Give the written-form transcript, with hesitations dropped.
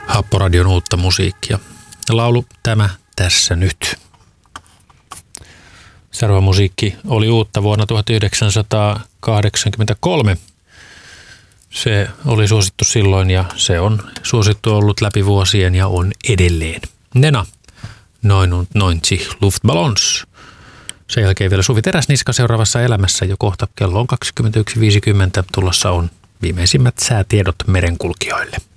Happoradion uutta musiikkia. Laulu Tämä tässä nyt. Seuraava musiikki oli uutta vuonna 1983. Se oli suosittu silloin ja se on suosittu ollut läpi vuosien ja on edelleen. Nena, 99 Luftballons. Sen jälkeen vielä Suvi Teräsniska seuraavassa elämässä jo kohta kello on 21.50. Tulossa on viimeisimmät säätiedot merenkulkijoille.